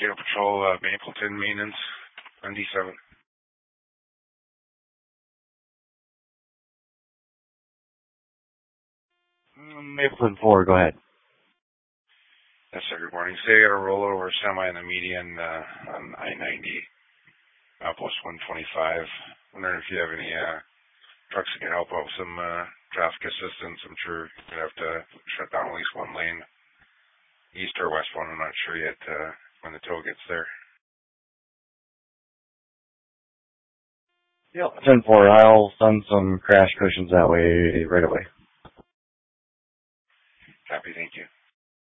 Data Patrol, Mapleton maintenance on D7. Mapleton 4, go ahead. Yes, sir. Good morning. Say I got a rollover semi in the median on I-90, outpost 125. Wondering if you have any trucks that can help out with some traffic assistance. I'm sure you're going to have to shut down at least one lane, east or west one. I'm not sure yet when the tow gets there. Yep. 10-4, I'll send some crash cushions that way right away. Copy, thank you.